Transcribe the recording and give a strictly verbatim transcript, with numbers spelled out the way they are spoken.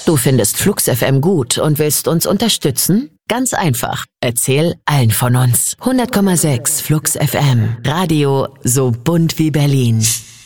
Du findest Flux F M gut und willst uns unterstützen? Ganz einfach. Erzähl allen von uns. hundert Komma sechs Flux F M. Radio so bunt wie Berlin.